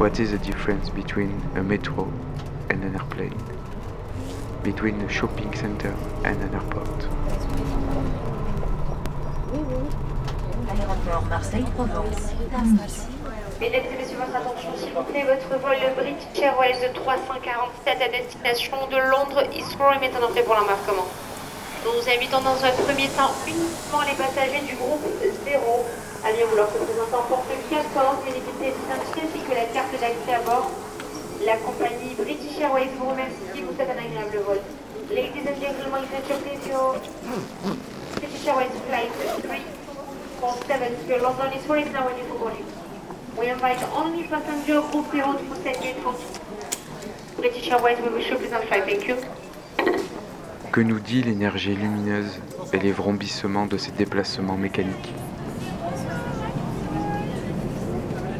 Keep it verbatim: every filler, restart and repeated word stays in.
What is the difference between a metro and an airplane? Between a shopping center and an airport? Aéroport Marseille-Provence, terminus. Mesdames et messieurs, votre attention s'il vous plaît, votre vol British Airways de trois cent quarante-sept à destination de Londres Heathrow est maintenant fait pour l'embarquement. Nous invitons dans un premier temps uniquement les passagers du groupe zéro à bien vouloir se présenter en porte quatorze, une équipée d'identité ainsi que la carte d'accès à bord. La compagnie British Airways vous remercie, vous souhaite un agréable vol. Ladies and gentlemen, if you're please your British Airways flight three four seven to London Heathrow is now ready for boarding. We invite only passenger group zero to set gate for British Airways. We wish you a pleasant flight. Thank you. Que nous dit l'énergie lumineuse et les vrombissements de ces déplacements mécaniques?